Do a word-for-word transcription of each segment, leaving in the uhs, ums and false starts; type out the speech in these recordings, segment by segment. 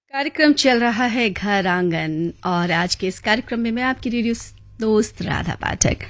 कार्यक्रम चल रहा है घर आंगन और आज के इस कार्यक्रम में मैं आपकी रेडियो दोस्त राधा पाठक।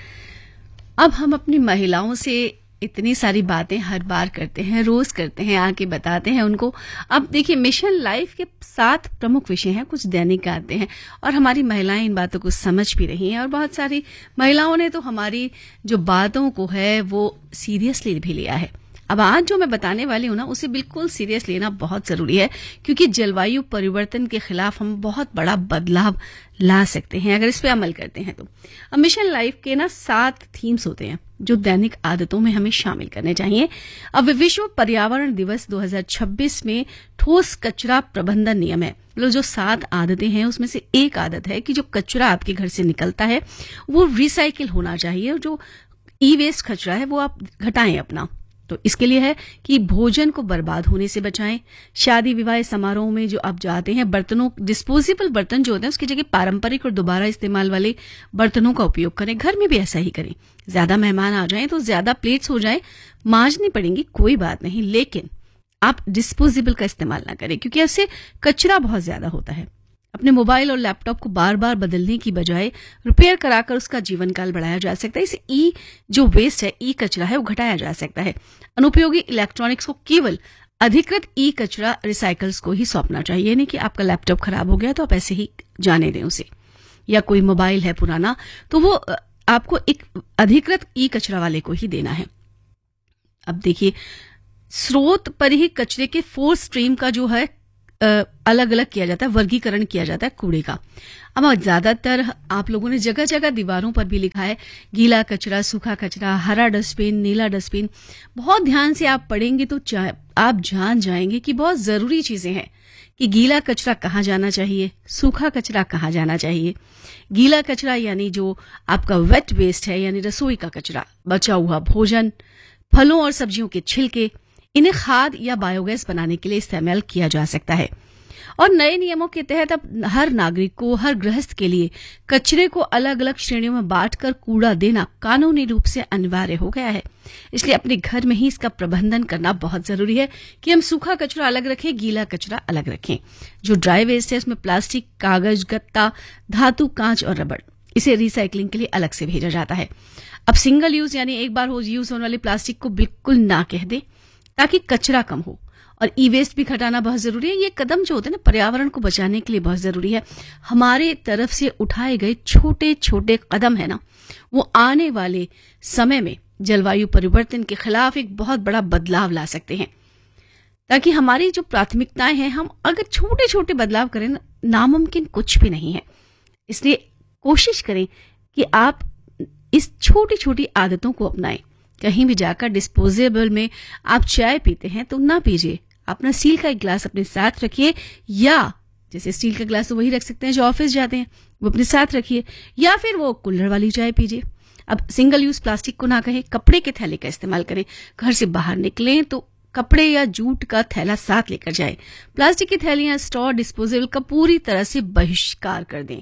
अब हम अपनी महिलाओं से इतनी सारी बातें हर बार करते हैं, रोज करते हैं, आके बताते हैं उनको। अब देखिए, मिशन लाइफ के सात प्रमुख विषय हैं, कुछ दैनिक आते हैं और हमारी महिलाएं इन बातों को समझ भी रही हैं और बहुत सारी महिलाओं ने तो हमारी जो बातों को है वो सीरियसली भी लिया है। अब आज जो मैं बताने वाली हूं ना, उसे बिल्कुल सीरियस लेना बहुत जरूरी है, क्योंकि जलवायु परिवर्तन के खिलाफ हम बहुत बड़ा बदलाव ला सकते हैं अगर इस पे अमल करते हैं तो। अब मिशन लाइफ के ना सात थीम्स होते हैं जो दैनिक आदतों में हमें शामिल करने चाहिए। अब विश्व पर्यावरण दिवस दो हज़ार छब्बीस में ठोस कचरा प्रबंधन नियम है। मतलब जो सात आदतें हैं उसमें से एक आदत है कि जो कचरा आपके घर से निकलता है वो रिसाइकिल होना चाहिए और जो ई वेस्ट कचरा है वो आप घटाएं अपना। तो इसके लिए है कि भोजन को बर्बाद होने से बचाएं। शादी विवाह समारोह में जो आप जाते हैं, बर्तनों डिस्पोजेबल बर्तन जो होते हैं उसकी जगह पारंपरिक और दोबारा इस्तेमाल वाले बर्तनों का उपयोग करें। घर में भी ऐसा ही करें। ज्यादा मेहमान आ जाएं तो ज्यादा प्लेट्स हो जाए, मांजनी पड़ेंगी, कोई बात नहीं, लेकिन आप डिस्पोजेबल का इस्तेमाल ना करें क्योंकि इससे कचरा बहुत ज्यादा होता है। अपने मोबाइल और लैपटॉप को बार बार बदलने की बजाय रिपेयर कराकर उसका जीवन काल बढ़ाया जा सकता है। इसे ई जो वेस्ट है, ई कचरा है, वो घटाया जा सकता है। अनुपयोगी इलेक्ट्रॉनिक्स को केवल अधिकृत ई कचरा रिसाइकल्स को ही सौंपना चाहिए। नहीं कि आपका लैपटॉप खराब हो गया तो आप ऐसे ही जाने दें उसे, या कोई मोबाइल है पुराना तो वो आपको एक अधिकृत ई कचरा वाले को ही देना है। अब देखिए, स्रोत पर ही कचरे के फोर स्ट्रीम का जो है अलग अलग किया जाता है, वर्गीकरण किया जाता है कूड़े का। अब ज्यादातर आप लोगों ने जगह जगह दीवारों पर भी लिखा है गीला कचरा, सूखा कचरा, हरा डस्टबिन, नीला डस्टबिन। बहुत ध्यान से आप पढ़ेंगे तो आप जान जाएंगे कि बहुत जरूरी चीजें हैं कि गीला कचरा कहाँ जाना चाहिए, सूखा कचरा कहाँ जाना चाहिए। गीला कचरा यानी जो आपका वेट वेस्ट है, यानी रसोई का कचरा, बचा हुआ भोजन, फलों और सब्जियों के छिलके, इन्हें खाद या बायोगैस बनाने के लिए इस्तेमाल किया जा सकता है। और नए नियमों के तहत अब हर नागरिक को, हर गृहस्थ के लिए कचरे को अलग अलग श्रेणियों में बांटकर कूड़ा देना कानूनी रूप से अनिवार्य हो गया है। इसलिए अपने घर में ही इसका प्रबंधन करना बहुत जरूरी है कि हम सूखा कचरा अलग रखें, गीला कचरा अलग रखें। जो ड्राई वेस्ट है उसमें प्लास्टिक, कागज, गत्ता, धातु, कांच और रबड़, इसे रिसाइकलिंग के लिए अलग से भेजा जाता है। अब सिंगल यूज यानी एक बार यूज होने वाले प्लास्टिक को बिल्कुल ना कह दे ताकि कचरा कम हो। और ई वेस्ट भी घटाना बहुत जरूरी है। ये कदम जो होते हैं ना, पर्यावरण को बचाने के लिए बहुत जरूरी है। हमारे तरफ से उठाए गए छोटे छोटे कदम है ना, वो आने वाले समय में जलवायु परिवर्तन के खिलाफ एक बहुत बड़ा बदलाव ला सकते हैं। ताकि हमारी जो प्राथमिकताएं हैं, हम अगर छोटे छोटे बदलाव करें ना, नामुमकिन कुछ भी नहीं है। इसलिए कोशिश करें कि आप इस छोटी छोटी आदतों को अपनाएं। कहीं भी जाकर डिस्पोजेबल में आप चाय पीते हैं तो ना पीजिए, अपना स्टील का एक ग्लास अपने साथ रखिए, या जैसे स्टील का ग्लास तो वही रख सकते हैं जो ऑफिस जाते हैं, वो अपने साथ रखिए, या फिर वो कुल्हड़ वाली चाय पीजिए। अब सिंगल यूज प्लास्टिक को ना कहें, कपड़े के थैले का इस्तेमाल करें। घर से बाहर निकलें तो कपड़े या जूट का थैला साथ लेकर जाए। प्लास्टिक की थैलियां, स्ट्रॉ, डिस्पोजेबल का पूरी तरह से बहिष्कार कर दें।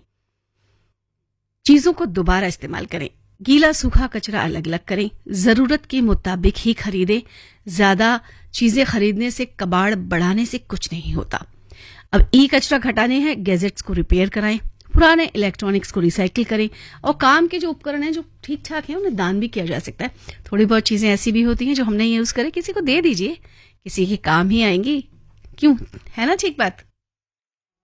चीजों को दोबारा इस्तेमाल करें। गीला सूखा कचरा अलग अलग करें। जरूरत के मुताबिक ही खरीदें। ज्यादा चीजें खरीदने से, कबाड़ बढ़ाने से कुछ नहीं होता। अब ई कचरा घटाने हैं, गैजेट्स को रिपेयर कराएं, पुराने इलेक्ट्रॉनिक्स को रिसाइकिल करें और काम के जो उपकरण हैं जो ठीक ठाक हैं उन्हें दान भी किया जा सकता है। थोड़ी बहुत चीजें ऐसी भी होती हैं जो हम नहीं यूज करें, किसी को दे दीजिए, किसी के काम ही आएंगी। क्यों, है ना ठीक बात।